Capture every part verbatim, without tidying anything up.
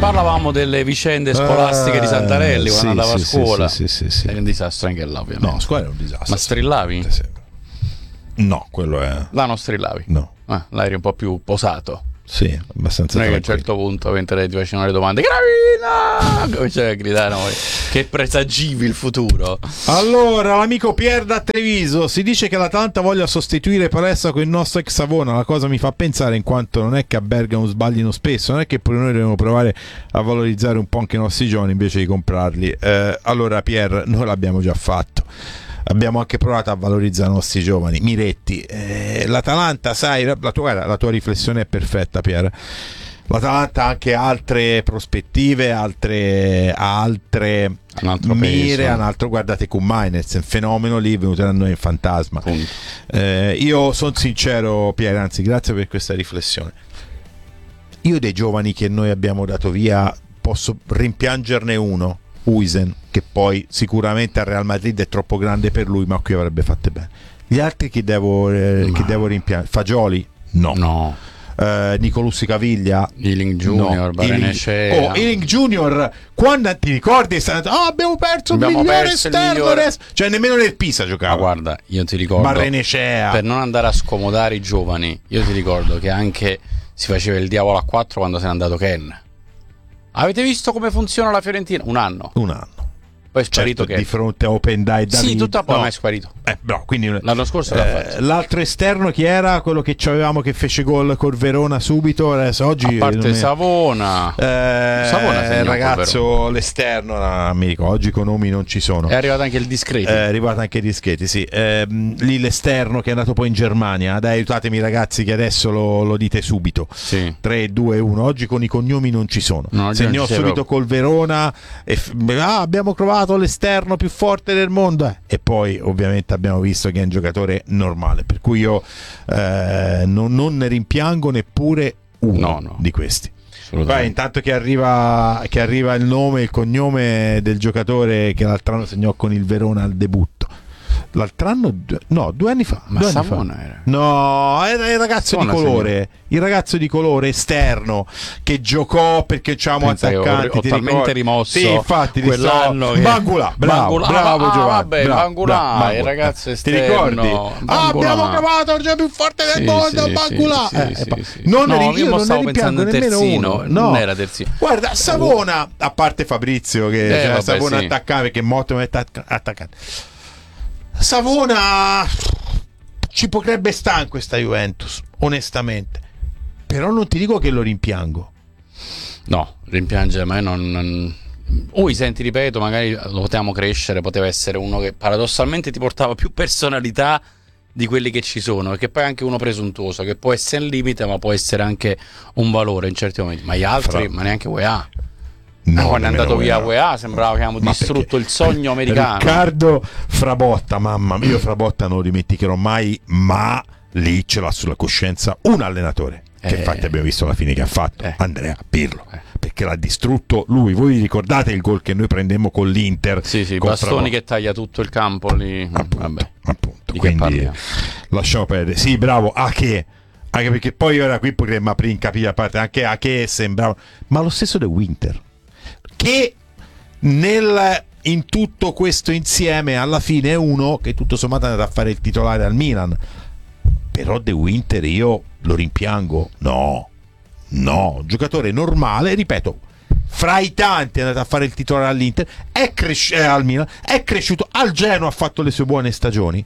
Parlavamo delle vicende scolastiche uh, di Santarelli quando sì, andava sì, a scuola. Sì, sì, sì, sì. È un disastro anche là, ovviamente. No, a scuola è un disastro. Ma strillavi? No, quello è. Là non strillavi? No. Ah, là eri un po' più posato. Sì, abbastanza. Non è che a un certo punto, mentre ti facevano le domande, Gravina! Cominciavi a gridare, no, che presagivi il futuro. Allora, l'amico Pier da Treviso: si dice che l'Atalanta voglia sostituire Palestra con il nostro ex Savona. La cosa mi fa pensare, in quanto non è che a Bergamo sbaglino spesso, non è che pure noi dobbiamo provare a valorizzare un po' anche i nostri giovani invece di comprarli. Eh, allora, Pier, noi l'abbiamo già fatto. Abbiamo anche provato a valorizzare i nostri giovani. Miretti, eh, l'Atalanta, sai, la tua, guarda, la tua riflessione è perfetta, Pier. L'Atalanta ha anche altre prospettive, altre, altre un mire, un altro, guardate Kumainez, un fenomeno lì, è venuto da noi in fantasma. Eh, io sono sincero, Pier, anzi, grazie per questa riflessione. Io dei giovani che noi abbiamo dato via posso rimpiangerne uno, Huijsen, che poi sicuramente al Real Madrid è troppo grande per lui, ma qui avrebbe fatto bene. Gli altri che devo, eh, che devo rimpiangere? Fagioli? No. No. Uh, Nicolussi Caviglia, Ealing Junior, no. Barenecea. Oh, Ealing Junior, quando ti ricordi? Oh, abbiamo perso abbiamo il migliore perso esterno, il migliore... cioè nemmeno nel Pisa giocava. Ma guarda, io ti ricordo, Barenecea. Per non andare a scomodare i giovani, io ti ricordo che anche si faceva il diavolo a quattro quando se n'è andato Ken. Avete visto come funziona la Fiorentina? Un anno. Un anno. Poi è sparito, certo, che di fronte a Open Dai David. Sì, tutto a poco, no. ma è sparito. Eh, no, quindi, l'anno scorso eh, l'altro esterno chi era? Quello che avevamo che fece gol col Verona subito. Adesso, oggi a parte è... Savona. Eh, Savona il ragazzo l'esterno, no, mi ricordo, oggi con nomi non ci sono. È arrivato anche il Discreti. È arrivato anche il Discreti, sì. Eh, lì l'esterno che è andato poi in Germania. Dai, aiutatemi ragazzi che adesso lo, lo dite subito. Sì. tre, due, uno. Oggi con i cognomi non ci sono. No, segnò subito col Verona e f... ah, abbiamo trovato l'esterno più forte del mondo, eh. E poi ovviamente abbiamo visto che è un giocatore normale, per cui io eh, non, non ne rimpiango neppure uno no, no. di questi. Vai, intanto che arriva, che arriva il nome e il cognome del giocatore che l'altro anno segnò con il Verona al debutto. L'altro anno, no, due anni fa. Ma due Savona anni fa. era? No, era il ragazzo Savona di colore. Segno. Il ragazzo di colore esterno che giocò perché c'avevamo attaccanti. Ho talmente rimosso. Sì, infatti, quell'anno. Che... Bangula, bravo, Bangula, bravo, ah, Giovanni. Vabbè, bravo, Bangula, bravo, il ragazzo esterno. Ti ricordi? Bangula. Ah, abbiamo trovato il giocatore più forte del sì, mondo, sì, Bangula. Sì, eh, sì, eh, sì, non no, eri, io, io non stavo ne pensando in terzino, uno. No. Non era terzino. Guarda, Savona, a parte Fabrizio che eh, cioè, vabbè, Savona sì. attaccava che Motto è attaccante. Savona ci potrebbe stare in questa Juventus, onestamente, però non ti dico che lo rimpiango. No, rimpiangere, ma io non, non... Ui, senti, ripeto, magari lo potevamo crescere, poteva essere uno che paradossalmente ti portava più personalità di quelli che ci sono, perché poi è anche uno presuntuoso che può essere un limite ma può essere anche un valore in certi momenti, ma gli altri, Fra... ma neanche U E A. No, quando è andato via U E A sembrava che avevamo distrutto il sogno americano. Riccardo Frabotta, mamma mia, io Frabotta non lo dimenticherò mai, ma lì ce l'ha sulla coscienza un allenatore che eh, infatti abbiamo visto la fine che ha fatto, eh, Andrea Pirlo, eh. perché l'ha distrutto lui. Voi vi ricordate il gol che noi prendemmo con l'Inter? Sì, sì, Bastoni Frabotta. Che taglia tutto il campo lì. Appunto, vabbè, appunto. Quindi lasciamo perdere. Sì, bravo, a che anche perché poi ora qui potremmo aprire in capire a parte anche a che sembrava, ma lo stesso del Winter, che nel, in tutto questo insieme alla fine è uno che tutto sommato è andato a fare il titolare al Milan, però De Winter io lo rimpiango? No, no, giocatore normale, ripeto, fra i tanti è andato a fare il titolare all'Inter, è cres- eh, al Milan, è cresciuto, al Genoa ha fatto le sue buone stagioni,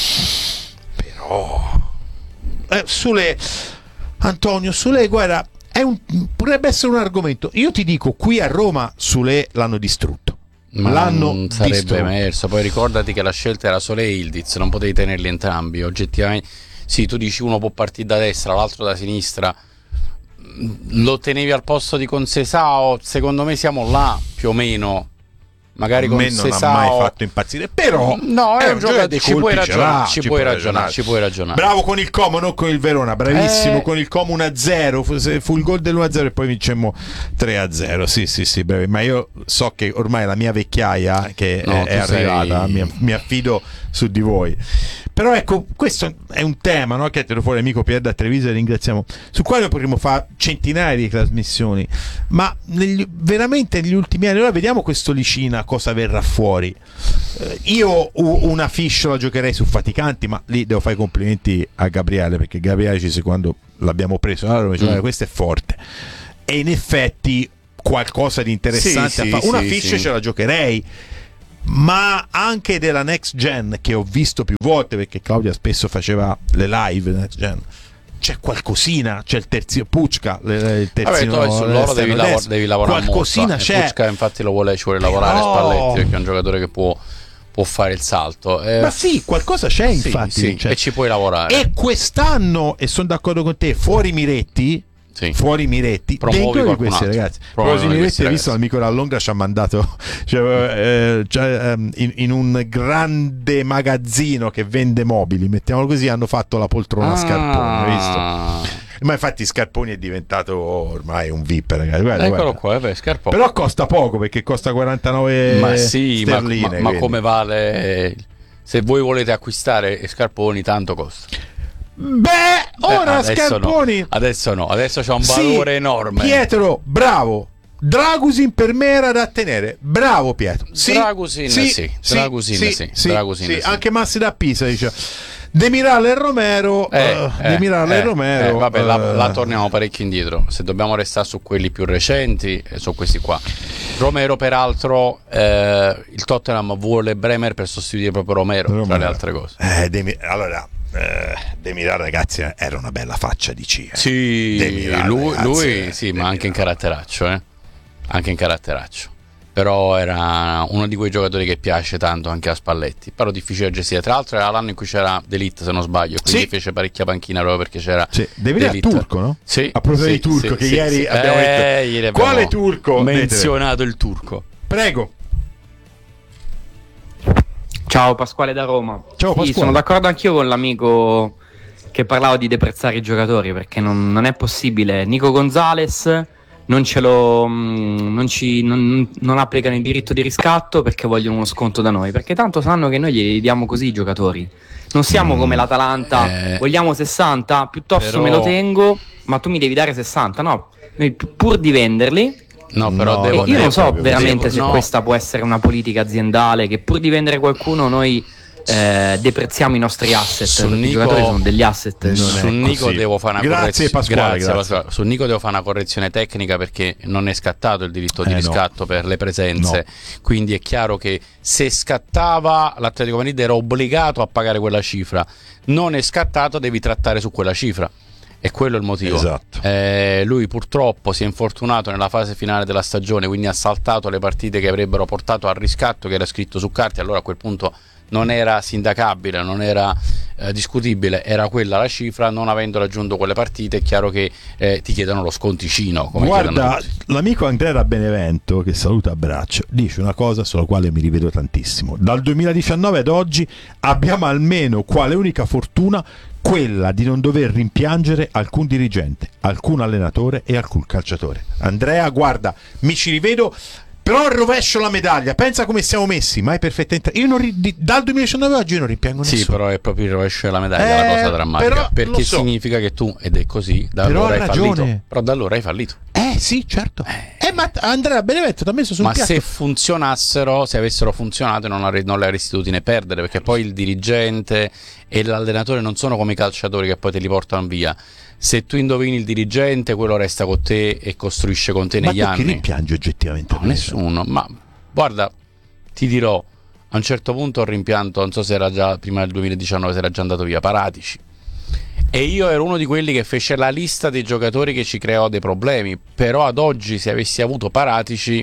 però eh, sulle Antonio, sulle guarda è un, potrebbe essere un argomento. Io ti dico, qui a Roma Sule l'hanno distrutto. Ma l'hanno non sarebbe distrutto. emerso. Poi ricordati che la scelta era Sole e Ildiz, non potevi tenerli entrambi. Oggettivamente, sì, tu dici uno può partire da destra, l'altro da sinistra. Lo tenevi al posto di Concesao? Secondo me siamo là più o meno. Magari con Concesao non ha mai fatto impazzire, però no, è, è un giocatore, ci puoi ragionare, ci, ci puoi puoi ragionare, ragionare, ci puoi ragionare. Bravo con il Como, non con il Verona, bravissimo eh... con il Como uno a zero, fu, fu il gol dell'uno a zero e poi vincemmo tre a zero. Sì, sì, sì, bravi. Ma io so che ormai la mia vecchiaia che no, è, è arrivata, sei... mi, mi affido su di voi. Però ecco, questo è un tema, no? Che ha tirato fuori l'amico Pier da Treviso, ringraziamo, su quale potremmo fare centinaia di trasmissioni, ma negli, veramente negli ultimi anni, ora vediamo questo Licina cosa verrà fuori. eh, io una fish la giocherei su Faticanti, ma lì devo fare i complimenti a Gabriele, perché Gabriele ci quando l'abbiamo preso allora, mm. questo è forte, e in effetti qualcosa di interessante sì, fa- sì, una sì, fish sì. ce la giocherei, ma anche della next gen che ho visto più volte, perché Claudia spesso faceva le live next gen, c'è qualcosina, c'è il terzino Pucca, il terzino. Vabbè, tu su loro devi, lavor- devi lavorare qualcosina molto. c'è. Pucca infatti lo vuole, ci vuole lavorare Però... Spalletti, perché è un giocatore che può, può fare il salto, eh, ma sì, qualcosa c'è, sì, infatti sì, cioè. E ci puoi lavorare. E quest'anno, e sono d'accordo con te, fuori Miretti, sì. fuori Miretti, promuovi dentro di questi altro. ragazzi. Promuovi Fuori Miretti, hai visto ragazzi. l'amico Rallonga ci ha mandato cioè, eh, cioè, ehm, in, in un grande magazzino che vende mobili, mettiamolo così, hanno fatto la poltrona ah. Scarponi, hai visto? Ma infatti Scarponi è diventato ormai un V I P, ragazzi. Guarda, Eccolo guarda. qua, vabbè, Scarponi. Però costa poco, perché costa quarantanove ma sì, sterline. ma, ma, ma come vale? Se voi volete acquistare Scarponi, tanto costa. Beh, ora eh, adesso Scarponi no. Adesso no, adesso c'è un sì, valore enorme. Pietro, bravo. Dragusin per me era da tenere. Bravo Pietro. Sì, Dragusin sì, sì. Dragusin sì, sì. sì, Dragusin sì. sì. Anche Massi da Pisa dice Demiral e Romero eh, uh, eh, Demiral eh, e Romero eh, vabbè, uh, la, la torniamo parecchio indietro. Se dobbiamo restare su quelli più recenti, eh, sono questi qua. Romero, peraltro, eh, il Tottenham vuole Bremer per sostituire proprio Romero, Romero. tra le altre cose. Eh, Demi- allora eh, Demiral, ragazzi, era una bella faccia di C. Eh. Sì, Demiral, lui, ragazzi, lui sì, Demiral. ma anche in caratteraccio, eh. Anche in caratteraccio. Però era uno di quei giocatori che piace tanto anche a Spalletti, però difficile da gestire. Tra l'altro era l'anno in cui c'era D'Elite, se non sbaglio, quindi sì. fece parecchia panchina proprio perché c'era sì. Devi turco, no? Sì. A proposito sì, di turco, sì, che sì, ieri sì. abbiamo eh, detto ieri abbiamo quale turco? menzionato il turco. Prego. Ciao Pasquale da Roma. Ciao Pasquale. Sì, sono d'accordo anch'io con l'amico che parlava di deprezzare i giocatori, perché non, non è possibile. Nico Gonzalez non ce lo non, ci, non, non applicano il diritto di riscatto perché vogliono uno sconto da noi, perché tanto sanno che noi gli diamo così i giocatori. Non siamo mm, come l'Atalanta, eh, vogliamo sessanta, piuttosto però... me lo tengo, ma tu mi devi dare sessanta. No, noi pur di venderli. No, però no, devo, io non so veramente devo, se no. questa può essere una politica aziendale, che pur di vendere qualcuno noi eh, deprezziamo i nostri asset. Su Nico, i giocatori sono degli asset. Su Nico devo fare una grazie, correzione. Pasquale, grazie, grazie. Pasquale. Su Nico devo fare una correzione tecnica perché non è scattato il diritto di eh, riscatto no. per le presenze. No. Quindi è chiaro che se scattava l'Atletico Madrid era obbligato a pagare quella cifra. Non è scattato, devi trattare su quella cifra. E quello è il motivo. Esatto. Eh, lui purtroppo si è infortunato nella fase finale della stagione, quindi ha saltato le partite che avrebbero portato al riscatto che era scritto su carte. Allora a quel punto non era sindacabile, non era eh, discutibile, era quella la cifra. Non avendo raggiunto quelle partite è chiaro che eh, ti chiedono lo sconticino, come guarda, l'amico Andrea da Benevento, che saluta a braccio, dice una cosa sulla quale mi rivedo tantissimo. Dal duemiladiciannove ad oggi abbiamo almeno quale unica fortuna quella di non dover rimpiangere alcun dirigente, alcun allenatore e alcun calciatore. Andrea, guarda, mi ci rivedo, però rovescio la medaglia, pensa come siamo messi, ma è perfettamente. Io non ri... dal duemiladiciannove a oggi io non rimpiango nessuno. Sì, però è proprio il rovescio della medaglia eh, la cosa drammatica, però, perché so. significa che tu, ed è così, da però allora hai ragione. fallito. Però da allora hai fallito. Eh sì, certo. Eh, ma Andrea Benevento ti ha messo sul ma piatto. se funzionassero, se avessero funzionato non, avrei, non le avresti dovute perdere, perché poi il dirigente e l'allenatore non sono come i calciatori che poi te li portano via. Se tu indovini il dirigente, quello resta con te e costruisce con te ma negli tu anni. Chi rimpiange oggettivamente? No, nessuno. Ma guarda, ti dirò, a un certo punto ho rimpianto, non so se era già prima del duemiladiciannove, se era già andato via Paratici. E io ero uno di quelli che fece la lista dei giocatori che ci creò dei problemi. Però ad oggi, se avessi avuto Paratici,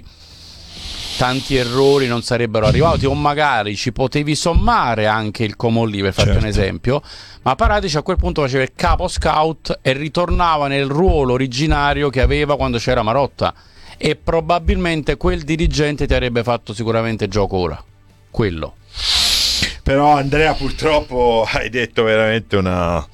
tanti errori non sarebbero arrivati, o magari ci potevi sommare anche il Comolli, per farti certo. un esempio. Ma Paratici a quel punto faceva il capo scout e ritornava nel ruolo originario che aveva quando c'era Marotta, e probabilmente quel dirigente ti avrebbe fatto sicuramente gioco ora, quello. Però Andrea, purtroppo hai detto veramente una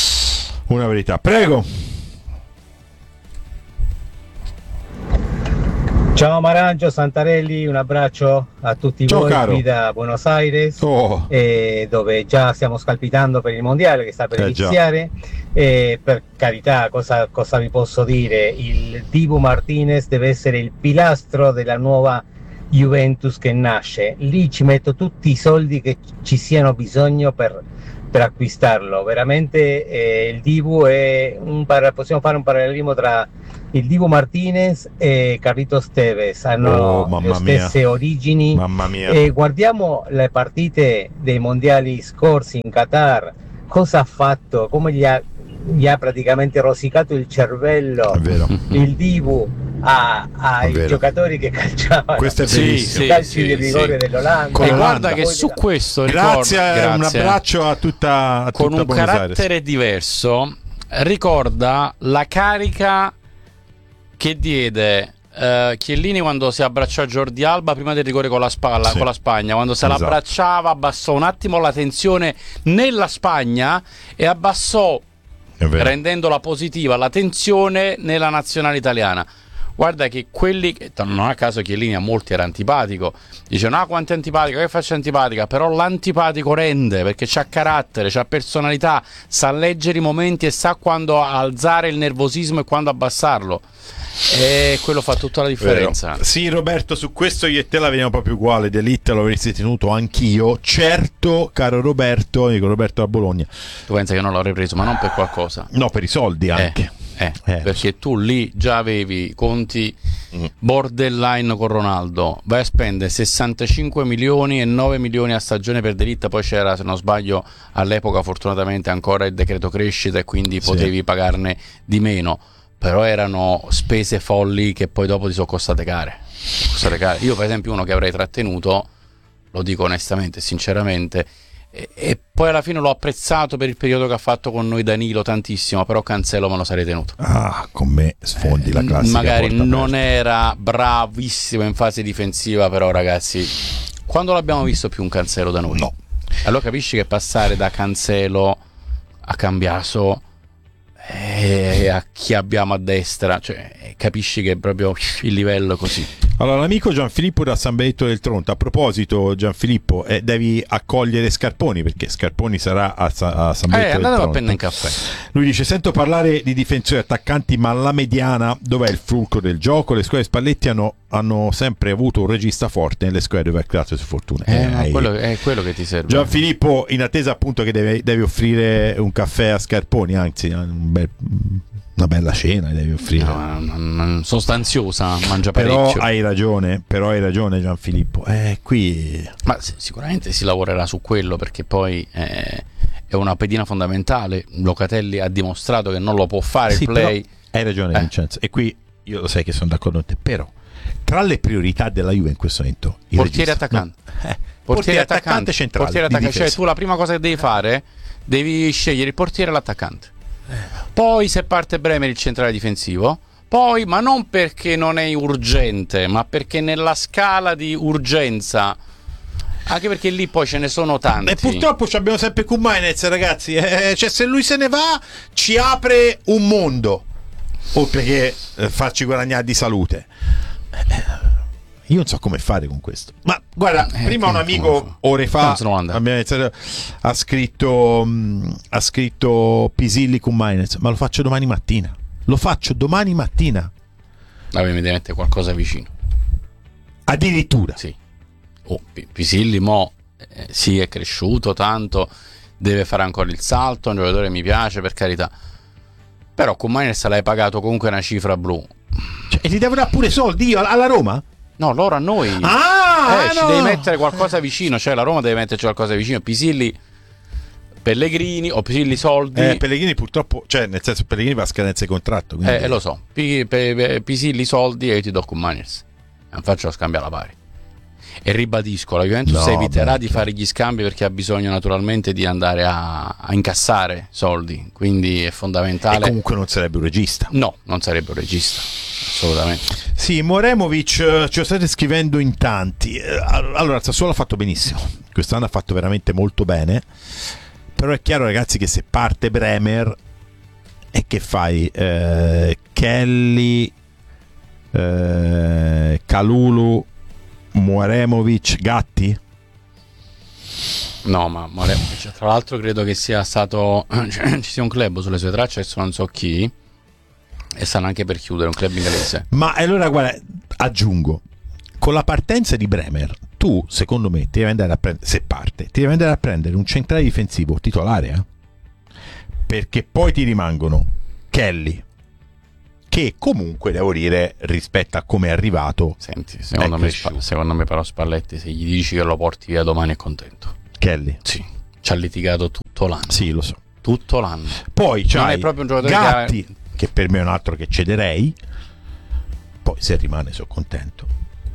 una verità. Prego. Ciao Marangio, Santarelli, un abbraccio a tutti Ciao, voi caro. qui da Buenos Aires, Oh. eh, dove già stiamo scalpitando per il mondiale che sta per Eh, già. iniziare. E per carità, cosa, cosa vi posso dire? Il Dibu Martinez deve essere il pilastro della nuova Juventus che nasce. Lì ci metto tutti i soldi che ci siano bisogno per, per acquistarlo. Veramente eh, il Dibu è un par- possiamo fare un parallelismo tra il Dibu Martinez e Carlitos Tevez, hanno Oh, le mamma mia. stesse origini. Mamma mia. E guardiamo le partite dei mondiali scorsi in Qatar, cosa ha fatto, come gli ha, gli ha praticamente rosicato il cervello È vero. il Dibu a- È ai vero. giocatori che calciavano Questo è Sì, bellissimo. i sì, calci sì, di rigore sì. dell'Olanda. Con E l'Olanda. guarda che Poi su della- questo Grazie, ricorda- un grazie. abbraccio a tutta, a Con tutta un Buenos Aires. carattere diverso, ricorda la carica che diede eh, Chiellini quando si abbracciò a Jordi Alba prima del rigore con la, Spalla- Sì. con la Spagna, quando se Esatto. l'abbracciava abbassò un attimo la tensione nella Spagna e abbassò, È vero. rendendola positiva, la tensione nella nazionale italiana. Guarda che quelli, non a caso Chiellini a molti era antipatico, dicevano ah quanto è antipatico, che faccia antipatica, però l'antipatico rende perché c'ha carattere, c'ha personalità, sa leggere i momenti e sa quando alzare il nervosismo e quando abbassarlo, e quello fa tutta la differenza. Vero. Sì, Roberto, su questo io e te la vediamo proprio uguale. D'Elite lo avresti tenuto anch'io. Certo, caro Roberto, dico Roberto da Bologna. Tu pensi che non l'avrei preso, ma non per qualcosa. No, per i soldi anche. Eh, Eh. perché tu lì già avevi conti Mm. borderline con Ronaldo, vai a spendere sessantacinque milioni e nove milioni a stagione per Delitta, poi c'era, se non sbaglio, all'epoca fortunatamente ancora il decreto crescita e quindi Sì. potevi pagarne di meno, però erano spese folli che poi dopo ti sono costate care. Costate care. Io per esempio uno che avrei trattenuto, lo dico onestamente e sinceramente, e, e poi alla fine l'ho apprezzato per il periodo che ha fatto con noi Danilo tantissimo, però Cancelo me lo sarei tenuto. Ah, con me sfondi la classica. Magari porta non aperta. era bravissimo in fase difensiva, però ragazzi, quando l'abbiamo visto più un Cancelo da noi? No. Allora capisci che passare da Cancelo a Cambiaso e a chi abbiamo a destra, cioè capisci che è proprio il livello è così. Allora, l'amico Gianfilippo da San Benedetto del Tronto. A proposito, Gianfilippo, eh, devi accogliere Scarponi perché Scarponi sarà a, Sa- a San Eh, Benedetto del andatevo a Tronto. penna in caffè. Lui dice: sento parlare di difensori attaccanti, ma alla mediana dov'è il fulcro del gioco? Le squadre Spalletti hanno, hanno sempre avuto un regista forte nelle squadre dove ha creato su fortuna. Eh, ma hai- quello, è quello che ti serve. Gianfilippo, in attesa appunto che deve, devi offrire un caffè a Scarponi, anzi un bel- una bella cena gli devi offrire. No, non- non- sostanziosa, mangia Però parecchio. hai ragione, però hai ragione Gianfilippo. Eh, qui Ma sì, sicuramente si lavorerà su quello perché poi eh, è una pedina fondamentale. Locatelli ha dimostrato che non lo può fare Sì, il play. però hai ragione Eh. Vincenzo. E qui io lo sai che sono d'accordo con te, però tra le priorità della Juve in questo momento il Portiere regista. attaccante. No. Eh, Portiere attaccante centrale portiere di attaccante. Cioè difesa. tu la prima cosa che devi fare, devi scegliere il portiere e l'attaccante. Poi se parte Bremer il centrale difensivo. Poi, ma non perché non è urgente, ma perché nella scala di urgenza, anche perché lì poi ce ne sono tanti. E purtroppo ci abbiamo sempre Kumainez, ragazzi. Eh, cioè, se lui se ne va, ci apre un mondo. Oltre che eh, farci guadagnare di salute. Eh, Io non so come fare con questo. Ma guarda, Eh, prima un come amico fa? ore fa Non se ne anda. abbiamo iniziato- ha scritto mh, ha scritto Pisilli Kumainez, ma lo faccio domani mattina. Lo faccio domani mattina. Avevi in mente qualcosa vicino. Addirittura. Sì. Oh, P- Pisilli mo eh, sì, è cresciuto tanto, deve fare ancora il salto, è un giocatore che mi piace, per carità. Però con Miners l'hai pagato comunque una cifra blu. Cioè, e gli devo dare pure soldi io alla Roma? No, loro a noi. Ah, eh, ah, ci no. devi mettere qualcosa vicino, cioè la Roma deve metterci qualcosa vicino. Pisilli Pellegrini o Pisilli soldi. Eh, Pellegrini purtroppo, cioè nel senso Pellegrini va a scadenza di contratto. Quindi... Eh, lo so. Pi- pe- pe- Pisilli soldi e io ti do con Miners. Non faccio lo scambio alla pari. E ribadisco, la Juventus No, eviterà beh, di fare gli scambi perché ha bisogno naturalmente di andare a, a incassare soldi, quindi è E fondamentale. comunque non sarebbe un regista. No, non sarebbe un regista, assolutamente. Sì, Moremovic eh, ci lo state scrivendo in tanti. Eh, Allora, il Sassuolo ha fatto benissimo. Quest'anno ha fatto veramente molto bene. Però è chiaro, ragazzi, che se parte Bremer e che fai? Eh, Kelly, eh, Kalulu, Muaremovic, Gatti? No, ma Muaremovic, tra l'altro credo che sia stato cioè, ci sia un club sulle sue tracce, adesso non so chi, e stanno anche per chiudere, un club inglese. Ma allora guarda, aggiungo, con la partenza di Bremer tu secondo me ti devi andare a prendere, se parte ti devi andare a prendere un centrale difensivo titolare, eh? Perché poi ti rimangono Kelly, che comunque devo dire rispetto a come è arrivato, senti, secondo me, Sp- secondo me però Spalletti, se gli dici che lo porti via domani è contento. Kelly sì, ci ha litigato tutto l'anno. Sì, lo so, tutto l'anno. Poi c'hai è proprio un giocatore Gatti, che, ha... che per me è un altro che cederei, poi se rimane sono contento,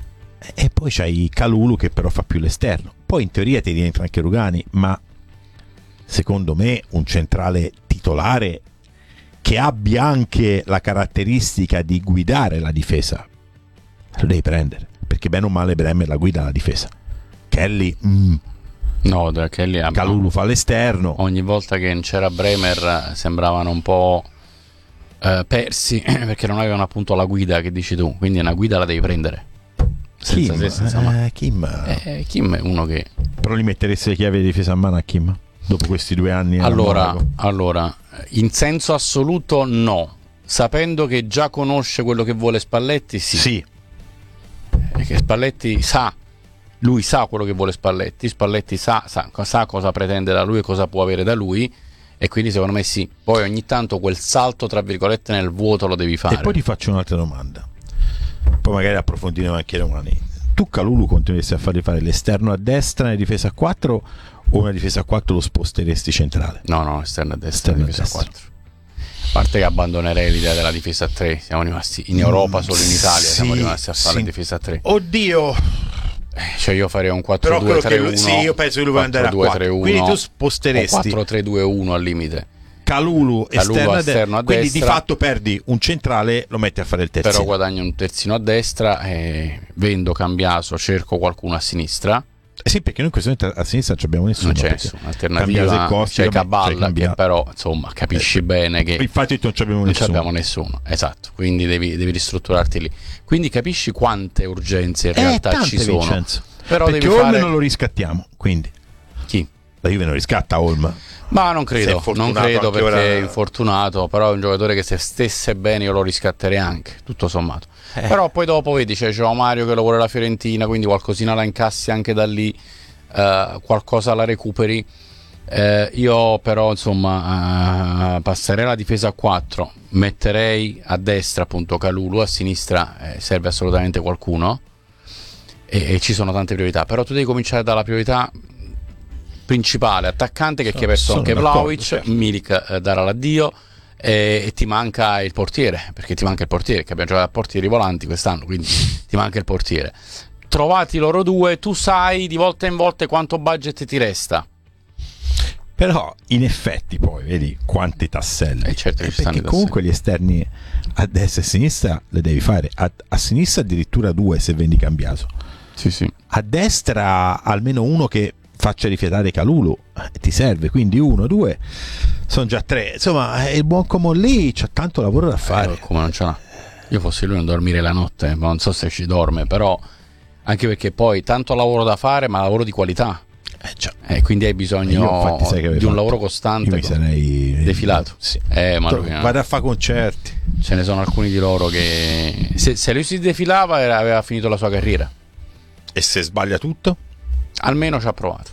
e poi c'hai Kalulu che però fa più l'esterno, poi in teoria ti rientra anche Rugani, ma secondo me un centrale titolare che abbia anche la caratteristica di guidare la difesa lo devi prendere, perché bene o male Bremer la guida la difesa. Kelly mm. no, Kelly ha... Kalulu fa l'esterno. Ogni volta che c'era Bremer sembravano un po' eh, persi perché non avevano appunto la guida che dici tu, quindi una guida la devi prendere. Senza Kim, se, senza ma... eh, Kim. Eh, Kim è uno che però gli metteresti le chiavi di difesa a mano a Kim dopo questi due anni? Allora, allora in senso assoluto no, sapendo che già conosce quello che vuole Spalletti, sì, sì. Perché Spalletti sa, lui sa quello che vuole Spalletti, Spalletti sa, sa, sa cosa pretende da lui e cosa può avere da lui, e quindi secondo me sì. Poi ogni tanto quel salto tra virgolette nel vuoto lo devi fare. E poi ti faccio un'altra domanda, poi magari approfondiremo anche domani. Tu Kalulu continueresti a fargli fare l'esterno a destra nella difesa a quattro o una difesa a quattro lo sposteresti centrale? No, no, esterno a destra, esterno difesa a a quattro. A parte che abbandonerei l'idea della difesa a tre, siamo rimasti in Europa, solo in Italia sì, siamo rimasti a fare sì. la difesa a tre. Oddio, cioè io farei un quattro due tre uno. Sì, io penso che lui vuole andare a quattro. Quindi tu sposteresti quattro tre due uno al limite. Kalulu, Kalulu esterno a destra, a quindi destra, di fatto perdi un centrale, lo metti a fare il terzino. Però guadagno un terzino a destra e vendo Cambiaso, cerco qualcuno a sinistra. Eh sì, perché noi in questo momento a sinistra non abbiamo nessuno. Non c'è nessuna alternativa, c'è Caballa che però insomma capisci eh, bene che infatti non abbiamo non nessuno. abbiamo nessuno, esatto, quindi devi, devi ristrutturarti lì. Quindi capisci quante urgenze in eh, realtà ci sono. Vincenzo. Però perché devi Olm fare... non lo riscattiamo, quindi chi? La Juve non riscatta Olm. Ma non credo, non credo perché ora... è infortunato, però è un giocatore che se stesse bene io lo riscatterei anche, tutto sommato. Eh. Però poi dopo vedi c'è cioè, Mario che lavora alla Fiorentina, quindi qualcosina la incassi anche da lì, uh, qualcosa la recuperi. Uh, io però insomma uh, passerei la difesa a quattro, metterei a destra appunto Kalulu, a sinistra eh, serve assolutamente qualcuno e, e ci sono tante priorità, però tu devi cominciare dalla priorità principale, attaccante, che, che hai perso anche Vlahovic, certo. Milik eh, darà l'addio e, e ti manca il portiere, perché ti manca il portiere, che abbiamo giocato a portieri volanti quest'anno, quindi ti manca il portiere. Trovati loro due, tu sai di volta in volta quanto budget ti resta. Però in effetti poi vedi quanti tasselli, eh certo che eh, ci perché comunque gli esterni a destra e a sinistra le devi fare, a, a sinistra addirittura due se vendi Cambiaso, sì, sì. A destra almeno uno che faccia rifiatare Kalulu, ti serve, quindi uno, due, sono già tre. Insomma, il buon Coman lì c'ha tanto lavoro da fare. Eh, come non ce n'ha. Io fossi lui non dormire la notte, ma non so se ci dorme, però anche perché poi tanto lavoro da fare, ma lavoro di qualità. Eh, già. Eh, quindi hai bisogno io, infatti, sai che di un fatto? lavoro costante. Io mi sarei defilato. Sì. Eh, ma lui, vado a fare concerti. Ce ne sono alcuni di loro che se, se lui si defilava era, aveva finito la sua carriera. E se sbaglia tutto? Almeno ci ha provato.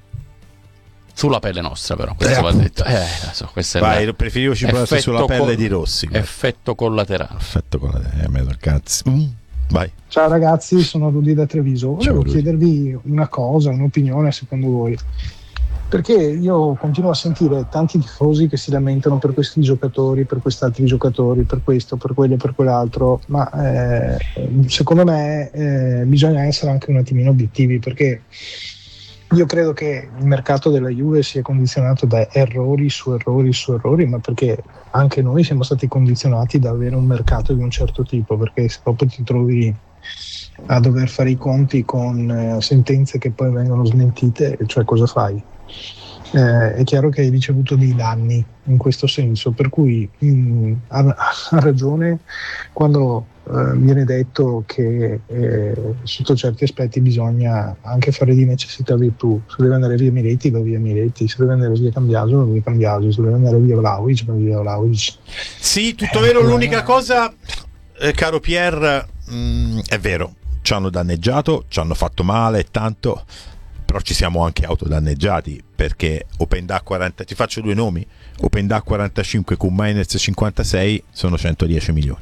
Sulla pelle nostra, però. Questo eh, va detto. Eh, so, questo Vai, è preferivo ci provassi sulla pelle col... di Rossi. Guarda. Effetto collaterale. Effetto collaterale. Eh, me lo cazzo. Mm. Vai. Ciao ragazzi, sono Rudy da Treviso. Volevo Ciao, chiedervi una cosa, un'opinione secondo voi. Perché io continuo a sentire tanti tifosi che si lamentano per questi giocatori, per quest'altri giocatori, per questo, per quello e per quell'altro, ma eh, secondo me eh, bisogna essere anche un attimino obiettivi, perché io credo che il mercato della Juve sia condizionato da errori su errori su errori, ma perché anche noi siamo stati condizionati da avere un mercato di un certo tipo, perché se proprio ti trovi a dover fare i conti con eh, sentenze che poi vengono smentite, cioè cosa fai? eh, è chiaro che hai ricevuto dei danni in questo senso, per cui mh, ha, ha ragione quando eh, viene detto che eh, sotto certi aspetti bisogna anche fare di necessità virtù. Se deve andare via Miretti va via Miretti, se deve andare via Cambiaso va via Cambiaso, se deve andare via Vlahovic va via Vlahovic. Sì, tutto vero. L'unica cosa, eh, caro Pier, mh, è vero, ci hanno danneggiato, ci hanno fatto male tanto, però ci siamo anche autodanneggiati, perché OpenDA quaranta, ti faccio due nomi, OpenDA quarantacinque con Miners cinquantasei sono centodieci milioni.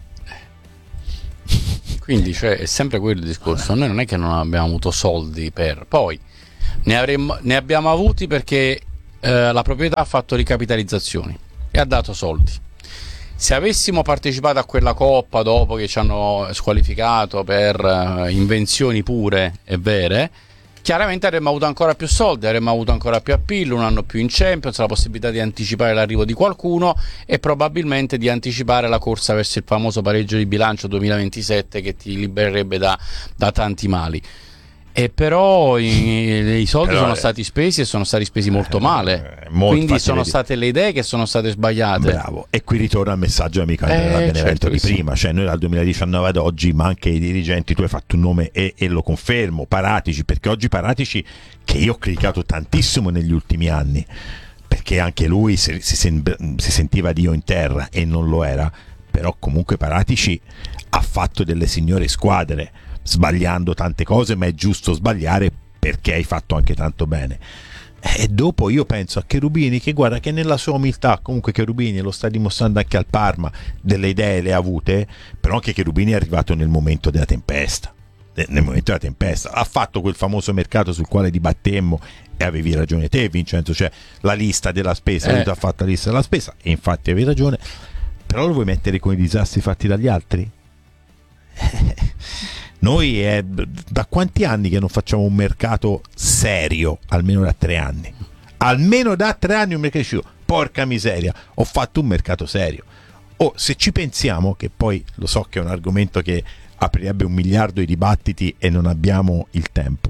Quindi cioè, è sempre quello il discorso, noi non è che non abbiamo avuto soldi per, poi ne, avremmo, ne abbiamo avuti perché eh, la proprietà ha fatto ricapitalizzazioni e ha dato soldi. Se avessimo partecipato a quella coppa dopo che ci hanno squalificato per uh, invenzioni pure e vere, chiaramente avremmo avuto ancora più soldi, avremmo avuto ancora più appeal, un anno più in Champions, la possibilità di anticipare l'arrivo di qualcuno e probabilmente di anticipare la corsa verso il famoso pareggio di bilancio duemilaventisette che ti libererebbe da, da tanti mali. E però i, i soldi però sono è... stati spesi e sono stati spesi molto male, eh, molto quindi sono vedi. state le idee che sono state sbagliate. Bravo, e qui ritorna il messaggio amico eh, del Benevento certo di prima, sì. Cioè noi dal duemiladiciannove ad oggi, ma anche i dirigenti, tu hai fatto un nome e, e lo confermo, Paratici, perché oggi Paratici, che io ho criticato tantissimo negli ultimi anni, perché anche lui si, si, si sentiva Dio in terra e non lo era, però comunque Paratici ha fatto delle signore squadre, sbagliando tante cose, ma è giusto sbagliare perché hai fatto anche tanto bene. E dopo io penso a Cherubini, che guarda che nella sua umiltà, comunque Cherubini lo sta dimostrando anche al Parma, delle idee le ha avute, però anche Cherubini è arrivato nel momento della tempesta, nel momento della tempesta, ha fatto quel famoso mercato sul quale dibattemmo e avevi ragione te Vincenzo, cioè la lista della spesa, eh. lui ha fatto la lista della spesa e infatti avevi ragione, però lo vuoi mettere con i disastri fatti dagli altri? Noi è da quanti anni che non facciamo un mercato serio? Almeno da tre anni. Almeno da tre anni un mercato serio. Porca miseria, ho fatto un mercato serio. Oh, se ci pensiamo, che poi lo so che è un argomento che aprirebbe un miliardo di dibattiti e non abbiamo il tempo.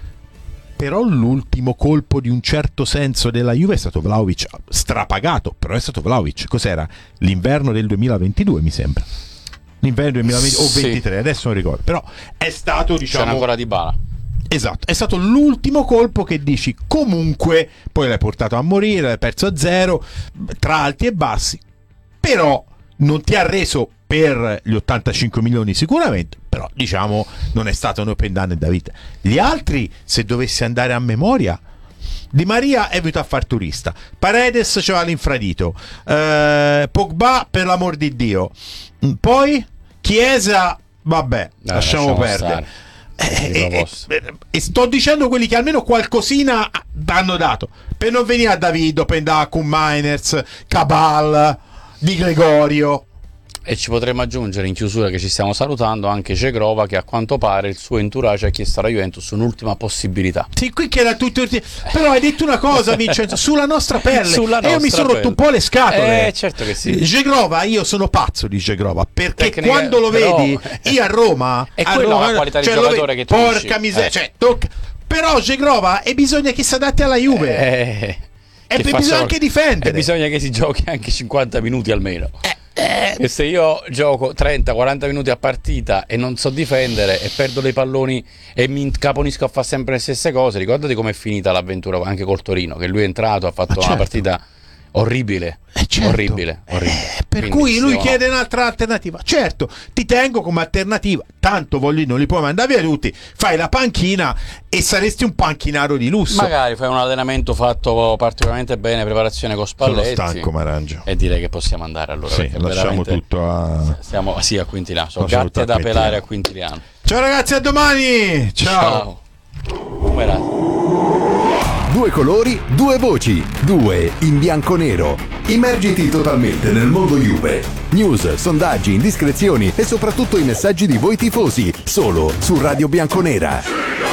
Però l'ultimo colpo di un certo senso della Juve è stato Vlahovic, strapagato, però è stato Vlahovic. Cos'era? L'inverno del duemilaventidue mi sembra. L'inverno duemilaventi o ventitré, sì. Adesso non ricordo, però è stato, diciamo, c'era ancora Dybala. Esatto, è stato l'ultimo colpo che dici comunque, poi l'hai portato a morire, l'hai perso a zero, tra alti e bassi, però non ti ha reso per gli ottantacinque milioni sicuramente, però diciamo non è stato un open danno da vita. Gli altri, se dovessi andare a memoria, Di Maria è venuto a far turista, Paredes c'aveva l'infradito, eh, Pogba per l'amor di Dio, poi Chiesa, vabbè, no, lasciamo perdere. E, e, e, e sto dicendo quelli che almeno qualcosina hanno dato, per non venire a Davido, Pendacum, Miners, Cabal, Di Gregorio. E ci potremmo aggiungere in chiusura, che ci stiamo salutando, anche Cegrova, che a quanto pare il suo entourage ha chiesto alla Juventus un'ultima possibilità. Sì, qui che era tutto. Però hai detto una cosa, Vincenzo, sulla nostra pelle. Sulla nostra e io mi sono pelle. rotto un po' le scatole. Eh, certo che sì. Cegrova, io sono pazzo di Cegrova, perché Tecnica, quando lo però... vedi, io a Roma. E a quella Roma, è la qualità cioè, di giocatore che tu porca miseria, eh. cioè, tocca. Però Cegrova, e bisogna che si adatti alla Juve. Eh, e bisogna faccia... anche difendere. E bisogna che si giochi anche cinquanta minuti almeno. Eh. Eh. E se io gioco trenta quaranta minuti a partita e non so difendere e perdo dei palloni e mi incaponisco a fare sempre le stesse cose, ricordati com'è finita l'avventura anche col Torino, che lui è entrato, ha fatto certo. una partita orribile, eh certo. orribile, orribile. Eh, per Quindi, cui lui chiede no. un'altra alternativa. Certo, ti tengo come alternativa, tanto voglio, non li puoi mandare via tutti, fai la panchina e saresti un panchinaro di lusso. Magari fai un allenamento fatto particolarmente bene, preparazione con Spalletti. Sono stanco, Marangio. E direi che possiamo andare allora. Sì, lasciamo tutto a... Siamo, sì, a Quintiliano. Sono gatte da pelare a Quintiliano. Ciao ragazzi, a domani. Ciao. Ciao. Due colori, due voci, due in bianco-nero. Immergiti totalmente nel mondo Juve. News, sondaggi, indiscrezioni e soprattutto i messaggi di voi tifosi, solo su Radio Bianconera.